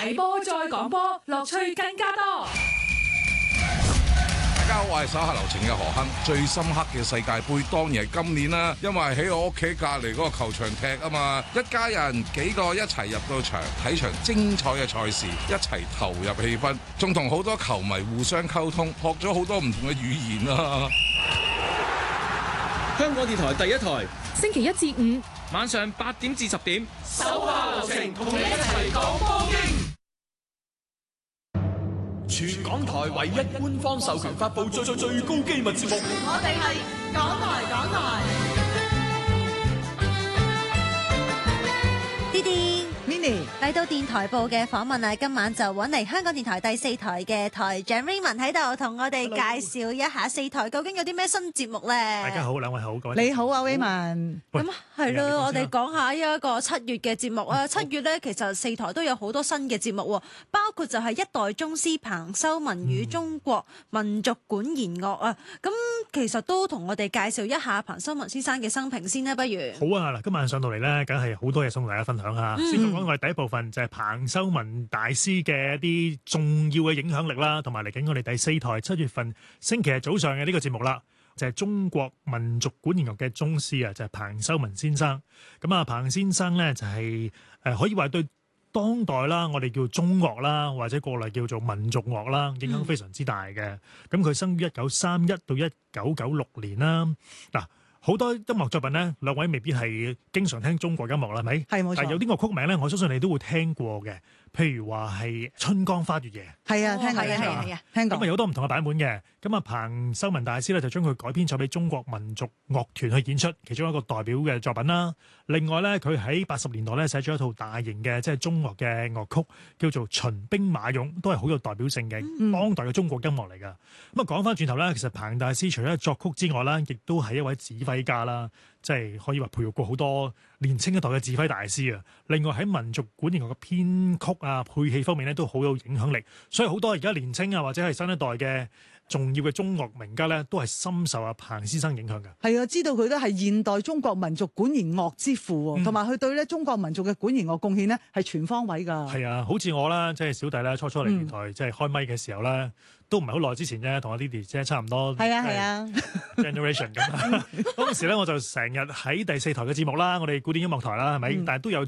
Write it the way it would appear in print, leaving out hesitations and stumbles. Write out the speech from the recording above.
睇波再講波，樂趣更加多。 大家好，我係手下留情嘅何亨。最深刻嘅世界盃當然係今年啦，因為喺我屋企隔離嗰個球場踢啊嘛，一家人幾個一齊入到場睇場精彩嘅賽事，一齊投入氣氛，仲同好多球迷互相溝通，學咗好多唔同嘅語言啊！ 香港電台第一台， 星期一至五晚上8點至10點， 手下留情，同你一齊講波經。 全港台唯一官方授權發布最高機密節目， 我哋係港台。 啲啲 Minnie 嚟到電台部嘅訪問啊，今晚就揾嚟香港電台第四台嘅台長 Raymond 喺度同我哋介紹一下四台究竟有啲咩新節目咧。 大家好，兩位好，各位你好啊 Raymond。 咁係咯，我哋講下一個7月嘅節目啊。7月咧，其實四台都有好多新嘅節目喎，包括就係一代宗師彭修文與中國民族管弦樂啊。咁其實都同我哋介紹一下彭修文先生嘅生平先啦，不如？ 好啊，嗱，今晚上到嚟咧，梗係好多嘢想同大家分享下。先講我哋第一部分就係彭修文大師嘅一啲重要嘅影響力啦，同埋嚟緊我哋第四台7月份星期日早上嘅呢個節目啦，就係中國民族管弦樂嘅宗師啊，就係彭修文先生。咁啊，彭先生咧就係可以話對當代啦，我哋叫中樂啦，或者過嚟叫做民族樂啦，影響非常之大嘅。咁佢生於1931到1996年啦。嗱，好多音樂作品咧，兩位未必係經常聽中國音樂啦，係咪？ 係冇錯。 但係有啲樂曲名咧，我相信你都會聽過嘅，譬如話係《春江花月夜》。 係啊，聽過聽過。 咁啊有好多唔同嘅版本嘅。咁啊，彭修文大師咧就將佢改編咗俾中國民族樂團去演出，其中一個代表嘅作品啦。另外咧，佢喺80年代咧寫咗一套大型嘅即係中樂嘅樂曲，叫做《秦兵馬俑》，都係好有代表性嘅當代嘅中國音樂嚟㗎。咁啊，講翻轉頭咧，其實彭大師除咗作曲之外啦，亦都係一位指揮家啦，即係可以話培育過好多年青一代嘅指揮大師啊。另外喺民族管弦樂嘅編曲啊、配器方面咧，都好有影響力。所以好多而家年青啊，或者係新一代嘅重要嘅中樂名家咧，都係深受阿彭先生影響嘅。 係啊，知道佢都係現代中國民族管弦樂之父，同埋佢對咧中國民族嘅管弦樂貢獻咧係全方位㗎。 係啊，好似我啦，即係小弟咧，初嚟電台即係開咪嘅時候咧，都唔係好耐之前啫，同阿 Lily 姐差唔多。 係啊 generation 咁。當時咧我就成日喺第四台嘅節目啦，我哋古典音樂台啦，係咪？但係都有